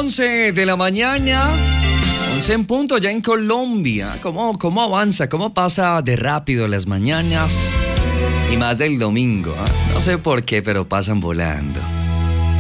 11 de la mañana, 11 en punto ya en Colombia. ¿Cómo avanza? ¿Cómo pasa de rápido las mañanas? Y más del domingo, ¿eh? No sé por qué, pero pasan volando.